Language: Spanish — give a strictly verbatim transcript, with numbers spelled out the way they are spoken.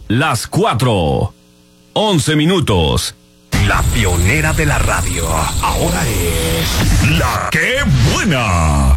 las cuatro, once minutos. La pionera de la radio, ahora es La Qué Buena.